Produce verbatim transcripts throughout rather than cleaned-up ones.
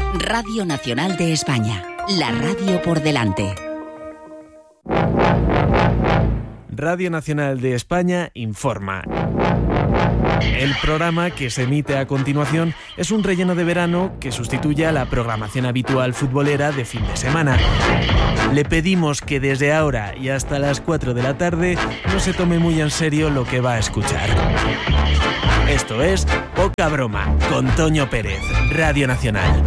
Radio Nacional de España, la radio por delante. Radio Nacional de España informa. El programa que se emite a continuación es un relleno de verano que sustituye a la programación habitual futbolera de fin de semana. Le pedimos que desde ahora y hasta las cuatro de la tarde no se tome muy en serio lo que va a escuchar. Esto es Poca Broma, con Toño Pérez, Radio Nacional.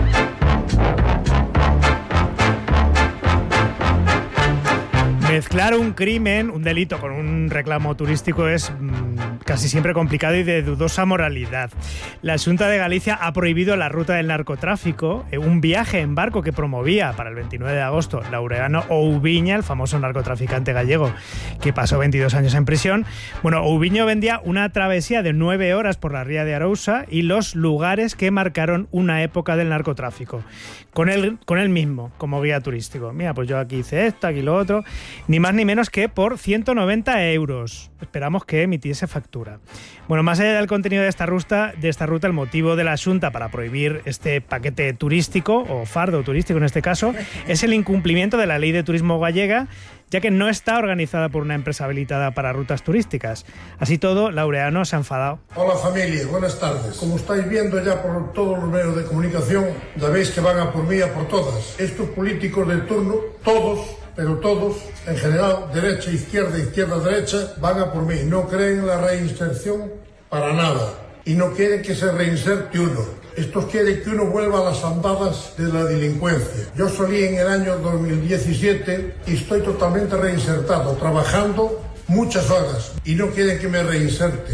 Mezclar un crimen, un delito con un reclamo turístico es mmm, casi siempre complicado y de dudosa moralidad. La Xunta de Galicia ha prohibido la ruta del narcotráfico, eh, un viaje en barco que promovía para el veintinueve de agosto Laureano Oubiña, el famoso narcotraficante gallego que pasó veintidós años en prisión. Bueno, Oubiño vendía una travesía de nueve horas por la ría de Arousa y los lugares que marcaron una época del narcotráfico. Con él, con él mismo, como guía turístico. Mira, pues yo aquí hice esto, aquí lo otro. Ni más ni menos que por ciento noventa euros. Esperamos que emitiese factura. Bueno, más allá del contenido de esta ruta, de esta ruta, el motivo de la Xunta para prohibir este paquete turístico, o fardo turístico en este caso, es el incumplimiento de la Ley de Turismo gallega, ya que no está organizada por una empresa habilitada para rutas turísticas. Así todo, Laureano se ha enfadado. Hola familia, buenas tardes. Como estáis viendo ya por todos los medios de comunicación, ya veis que van a por mí y a por todas. Estos políticos de turno, todos, pero todos, en general, derecha, izquierda, izquierda, derecha, van a por mí. No creen en la reinserción para nada. Y no quieren que se reinserte uno. Estos quieren que uno vuelva a las andadas de la delincuencia. Yo salí en el año dos mil diecisiete y estoy totalmente reinsertado, trabajando muchas horas. Y no quieren que me reinserte.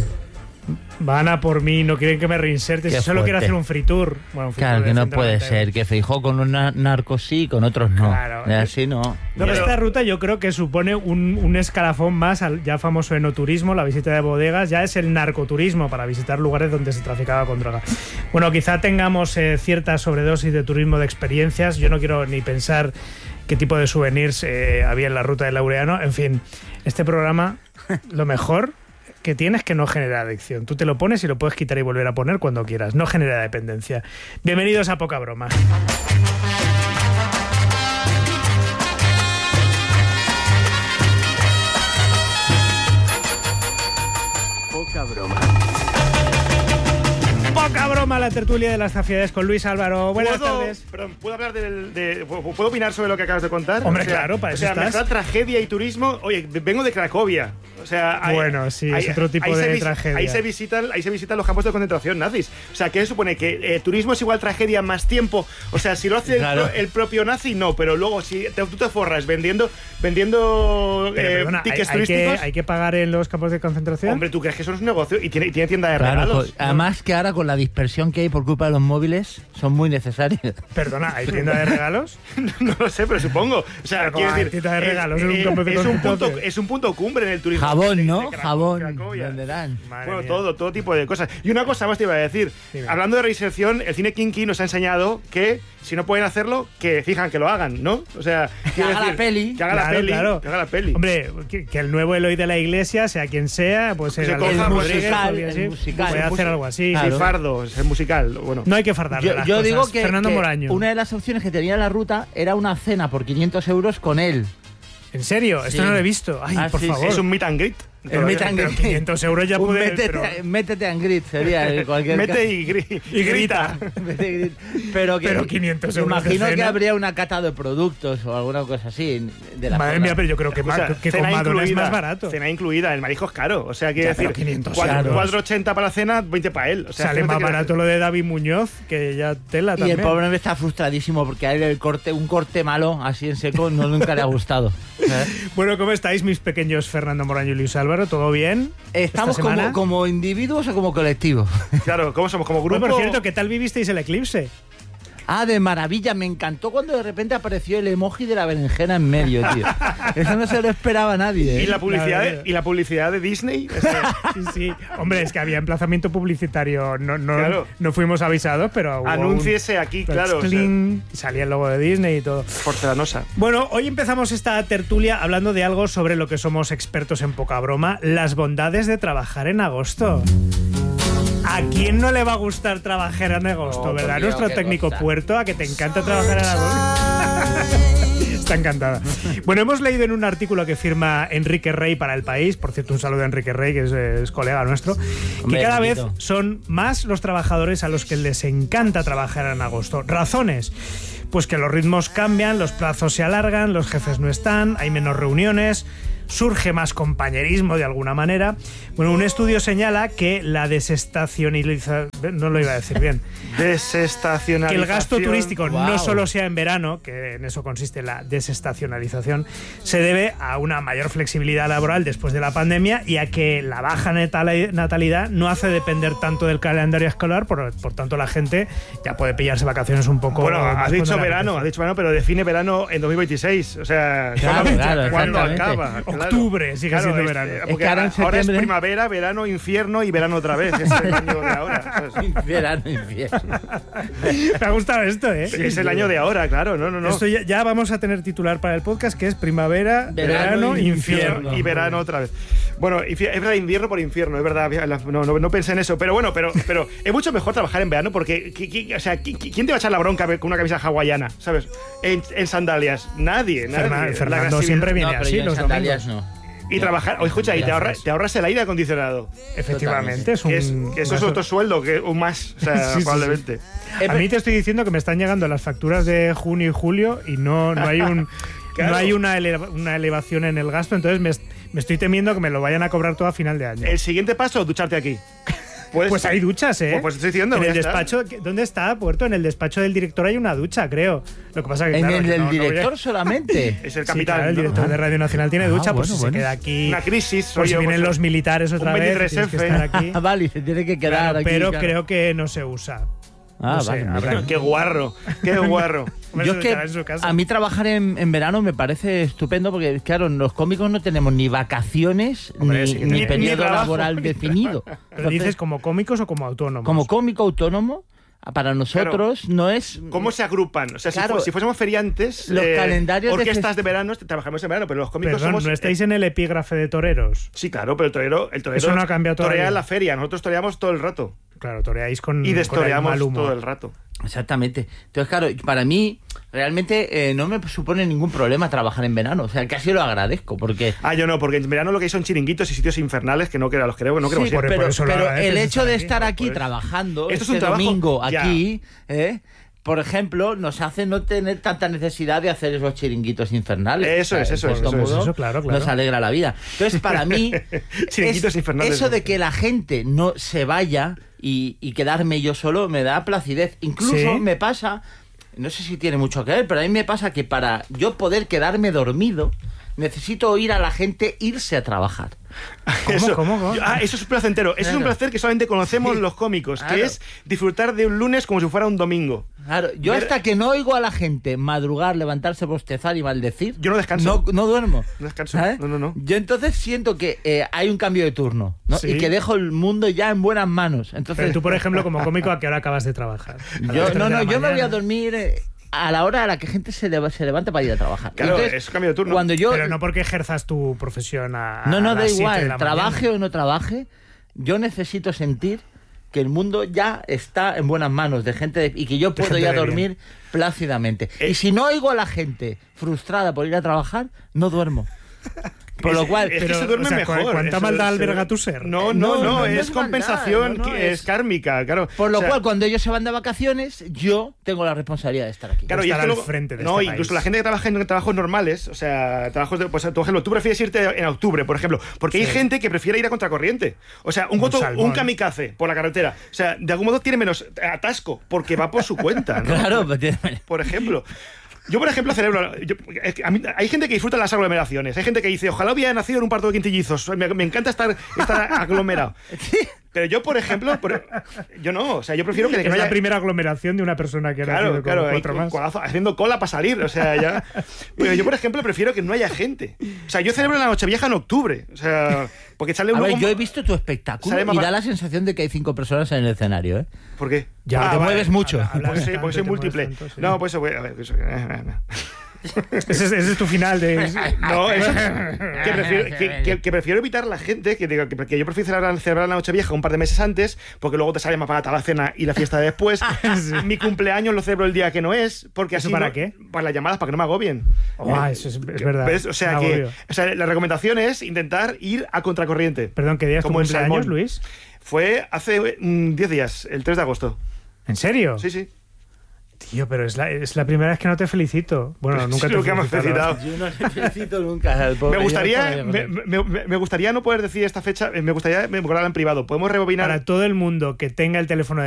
Van a por mí, no quieren que me reinserte. Si solo quiero hacer un free tour. Bueno, un free claro, tour que no puede ser. Que Feijóo con unos narcos sí, con otros no. Claro. Así no. No, pero esta ruta yo creo que supone un, un escalafón más al ya famoso enoturismo, la visita de bodegas. Ya es el narcoturismo para visitar lugares donde se traficaba con droga. Bueno, quizá tengamos eh, cierta sobredosis de turismo de experiencias. Yo no quiero ni pensar qué tipo de souvenirs eh, había en la ruta de Laureano. En fin, este programa, lo mejor que tienes que no genera adicción. Tú te lo pones y lo puedes quitar y volver a poner cuando quieras. No genera dependencia. Bienvenidos a Poca Broma. Poca Broma. Poca Broma, la tertulia de las zafiedes con Luis Álvaro. Buenas ¿Puedo, tardes. Perdón, ¿puedo hablar del, de, ¿puedo opinar sobre lo que acabas de contar? Hombre, o sea, claro, para eso o sea, estás. mezclar tragedia y turismo. Oye, vengo de Cracovia. O sea, hay, bueno, sí, hay, es otro tipo de se, tragedia. Ahí se, visitan, ahí se visitan los campos de concentración nazis. O sea, ¿qué supone? ¿Que eh, turismo es igual tragedia más tiempo? O sea, si lo hace claro. el, el propio nazi, no. Pero luego, si te, tú te forras vendiendo, vendiendo pero, eh, perdona, tickets hay, hay turísticos... Que, ¿Hay que pagar en los campos de concentración? Hombre, ¿tú crees que eso es un negocio? Y tiene, tiene tienda de claro, regalos. Pues, además que ahora con la dispersión que hay por culpa de los móviles, son muy necesarios. Perdona, ¿hay tienda de regalos? No lo sé, pero supongo. O sea, quiero decir, tienda de regalos es, en un campo de es, un punto, concentración. es un punto cumbre en el turismo. Jabón, de, ¿no? de Jabón, Cracovia. venderán. Bueno, todo, todo tipo de cosas. Y una cosa más te iba a decir. Dime. Hablando de reinserción, el cine kinky nos ha enseñado que si no pueden hacerlo, que fijan que lo hagan, ¿no? O sea, que haga decir, la peli. Que haga claro, la peli. Claro. Que haga la peli. Hombre, que, que el nuevo Eloy de la iglesia, sea quien sea, pues se el, coja, el, pues, musical, el así, musical. puede el hacer algo así. Claro. Sí. Fardo, es el musical. Bueno. No hay que fardarle Yo, las yo cosas. digo que, Fernando que Moraño. una de las opciones que tenía la ruta era una cena por quinientos euros con él. ¿En serio? Esto sí. no lo he visto. Ay, ah, por sí, favor. Es un meet and greet. El meet and greet. quinientos euros ya puede... Métete, pero... métete and greet sería cualquier Mete y, gri y grita. Mete y grita. Pero, que, pero quinientos euros imagino de que cena. habría una cata de productos o alguna cosa así. De la Madre zona. mía, pero yo creo que, O sea, que con Madonna es más barato. Cena incluida, el marisco es caro. O sea, quiere Ya, decir, quinientos cuatro euros. ochenta para la cena, veinte para él. O sea, Sale no te más quiero barato decir. lo de David Muñoz, que ya tela Y también. el pobre hombre está frustradísimo porque a él el corte, un corte malo, así en seco, no nunca le ha gustado. ¿sabes? Bueno, ¿cómo estáis, mis pequeños Fernando Moraño y Luis Álvaro? ¿Todo bien? ¿Estamos como, como individuos o como colectivo? Claro, ¿cómo somos? ¿Como grupo? Bueno, por cierto, ¿qué tal vivisteis el eclipse? Ah, de maravilla, me encantó cuando de repente apareció el emoji de la berenjena en medio, tío. Eso no se lo esperaba nadie, ¿eh? ¿Y la publicidad, La de, ¿y la publicidad de Disney? O sea, Sí, sí. Hombre, es que había emplazamiento publicitario. No, no, Claro. no fuimos avisados, pero hubo anúnciese un... aquí, claro. O sea, Cling, salía el logo de Disney y todo. porcelanosa. Bueno, hoy empezamos esta tertulia hablando de algo sobre lo que somos expertos en poca broma, las bondades de trabajar en agosto. ¿A quién no le va a gustar trabajar en agosto, Oh, verdad? Dios, Nuestro qué técnico cosa. Puerto, a que te encanta trabajar en agosto. Está encantada. Bueno, hemos leído en un artículo que firma Enrique Rey para El País, por cierto, un saludo a Enrique Rey, que es, es colega nuestro, Hombre, que cada vez Enriquito. son más los trabajadores a los que les encanta trabajar en agosto. ¿Razones? Pues que los ritmos cambian, los plazos se alargan, los jefes no están, hay menos reuniones, surge más compañerismo de alguna manera. Bueno, un estudio señala que la desestacionalización... No lo iba a decir bien. Desestacionalización. Que el gasto turístico Wow. no solo sea en verano, que en eso consiste la desestacionalización, se debe a una mayor flexibilidad laboral después de la pandemia y a que la baja natali- natalidad no hace depender tanto del calendario escolar, por, por tanto la gente ya puede pillarse vacaciones un poco... Bueno, más has dicho cuando le verano, apetece. has dicho verano, pero define verano en dos mil veintiséis. O sea, Claro, ¿cuándo- claro, ¿cuándo exactamente. acaba? Claro. Octubre sigue siendo es- verano. eh, Es Porque que ahora en ahora es septiembre- primavera, verano, infierno y verano otra vez. Es el año de ahora. ¿sabes? Verano, infierno. Me ha gustado esto, ¿eh? Es el año de ahora, claro. No, no, no. Esto ya, ya vamos a tener titular para el podcast, que es primavera, verano, Verano, infierno. Y verano otra vez. Bueno, infi- es verdad, invierno por infierno, es verdad. No, no, no pensé en eso. Pero bueno, pero, pero es mucho mejor trabajar en verano porque, qui- qui- o sea, qui- qui- ¿quién te va a echar la bronca con una camisa hawaiana, ¿sabes? En, en sandalias. Nadie, nadie. Fernan- La Fernando agresividad. siempre No, viene pero así yo en los sandalias domingos. no. Y trabajar, oye, escucha, y te ahorras, te ahorras el aire acondicionado. Efectivamente, es un... Que, es, que eso es una- otro sueldo, que un más, o sea, Sí, sí, sí. probablemente. A mí te estoy diciendo que me están llegando las facturas de junio y julio y no, no hay un Claro. no hay una, eleva- una elevación en el gasto, entonces me, me estoy temiendo que me lo vayan a cobrar todo a final de año. El siguiente paso, ducharte aquí. Puedes- Pues hay duchas, ¿eh? Pues, pues estoy diciendo, en el ya está. despacho, ¿dónde está, Puerto? En el despacho del director hay una ducha, creo. Lo que pasa que En claro, el que del no- no voy a- director solamente. Es el Sí, capitán. claro, el ¿no? director de Radio Nacional tiene Ah, ducha, pues bueno, si bueno. se queda aquí. Una crisis, Por si oye, vienen pues, los militares otra un vez, veintitrés tienes que F. estar aquí. Ah, vale, se tiene que quedar Claro, aquí. pero claro. creo que no se usa. Ah, no sé, vale, mira. habrá- Qué guarro, qué guarro. Hombre, Yo se es que quedará en su casa. a mí trabajar en, en verano me parece estupendo porque, claro, los cómicos no tenemos ni vacaciones Hombre, ni, sí, ni ni- periodo ni trabajo, laboral ni definido. Pero Entonces, dices como cómicos o como autónomos. como cómico autónomo, para nosotros no es... ¿Cómo se agrupan? O sea, si, Claro. fu- si fuésemos feriantes, Los calendarios de orquestas fest- de, verano, trabajamos en verano, pero los cómicos Perdón, somos... ¿no estáis en el epígrafe de toreros? Sí, claro, pero el torero, el torero Eso no ha cambiado torea todavía. en la feria, nosotros toreamos todo el rato. Claro, toreáis con, Y con el destoreamos mal humor. todo el rato. Exactamente. Entonces, claro, para mí realmente eh, no me supone ningún problema trabajar en verano. O sea, casi lo agradezco porque... Ah, yo no, porque en verano lo que hay son chiringuitos y sitios infernales que no que los creo, no queremos Sí, ir. por- pero, eso lo pero agradeces el hecho estar de aquí. estar aquí Pues, trabajando esto es este un trabajo- domingo ya. aquí, ¿eh? por ejemplo, nos hace no tener tanta necesidad de hacer esos chiringuitos infernales. Eso es, eso Por es, eso cómodo, es. Eso, claro, claro. Nos alegra la vida. Entonces, para mí, Chiringuitos es- infernales. eso de que la gente no se vaya y, y quedarme yo solo me da placidez. Incluso ¿Sí? me pasa, no sé si tiene mucho que ver, pero a mí me pasa que para yo poder quedarme dormido, necesito oír a la gente irse a trabajar. ¿Cómo, Eso. cómo, cómo? Ah, eso es un placentero. Eso es un Claro. placer que solamente conocemos Sí. los cómicos, Claro. que es disfrutar de un lunes como si fuera un domingo. Claro, yo Ver- hasta que no oigo a la gente madrugar, levantarse, bostezar y maldecir, Yo no descanso. No, no duermo. No descanso. ¿sabes? No, no, no. Yo entonces siento que eh, hay un cambio de turno, ¿no? Sí. Y que dejo el mundo ya en buenas manos. Entonces, Pero tú, por ejemplo, como cómico, ¿a qué hora acabas de trabajar? ¿A las yo, tres no, de no, la yo me voy a mañana? dormir eh, a la hora a la que gente se, leva- se levanta para ir a trabajar. Claro, Entonces, es cambio de turno. Cuando yo, Pero no porque ejerzas tu profesión a no, no, a da las siete de igual, la trabaje mañana. o no trabaje, yo necesito sentir que el mundo ya está en buenas manos de gente de- y que yo puedo gente ya de bien. dormir plácidamente. Eh. Y si no oigo a la gente frustrada por ir a trabajar, no duermo. Por Es- lo cual, es que pero, se duerme o sea, mejor. ¿cuánta Eso maldad es- alberga tu ser? No, Eh, no, no, no, no es es compensación, maldad, no, no, que es, es- kármica, claro. por lo O sea, cual, cuando ellos se van de vacaciones, yo tengo la responsabilidad de estar aquí. Claro, y estar es que al luego- frente de no, este incluso país. la gente que trabaja en trabajos normales, o sea, trabajos de, pues, por ejemplo, tú prefieres irte en octubre, por ejemplo, porque hay Sí. gente que prefiere ir a contracorriente. O sea, un, Un goto- salmón. un kamikaze por la carretera. O sea, de algún modo tiene menos atasco, porque va por su cuenta, ¿no? Claro, pues tiene- Por ejemplo. Yo, por ejemplo, celebro. yo- es que a mí- hay gente que disfruta las aglomeraciones. Hay gente que dice, ojalá hubiera nacido en un parto de quintillizos. Me, me encanta estar, estar aglomerado. Pero yo, por ejemplo, por- yo no. O sea, yo prefiero que, que Es no la haya. primera aglomeración de una persona que ha Claro, nacido con claro, ahí cuatro con más. colazo, haciendo cola para salir, o sea, ya. Pero yo, por ejemplo, prefiero que no haya gente. O sea, yo celebro la Nochevieja en octubre, o sea, porque sale A uno ver, como- yo he visto tu espectáculo Sale y más- da la sensación de que hay cinco personas en el escenario, ¿eh? ¿por qué? Ya, te vale. mueves mucho. Habla- hablas Pues sí, tanto, porque soy te mueves múltiple. tanto, sí. No, pues eso, voy- a ver, eso- Ese es, ese es tu final de... No, eso, que, prefiero, que, que, que prefiero evitar la gente, que, que, que yo prefiero celebrar, celebrar la Nochevieja un par de meses antes, porque luego te sale más barata la cena y la fiesta de después. Sí. Mi cumpleaños lo celebro el día que no es, porque así... ¿Eso para no, qué? Para las llamadas, para que no me agobien. Oh, eh, eso es, es verdad. ¿Ves? O sea, que, o sea, la recomendación es intentar ir a contracorriente. Perdón, ¿qué día es tu como el cumpleaños, salmón. Luis? Fue hace diez días, el tres de agosto. ¿En serio? Sí, sí. Tío, pero es la, es la primera vez que no te felicito. Bueno, Pues nunca sí, te he nunca me has felicitado. Yo no le felicito nunca al pobre. Me gustaría, Yo no me, me, me, me gustaría no poder decir esta fecha, me gustaría recordarla en privado. ¿Podemos rebobinar? Para todo el mundo que tenga el teléfono de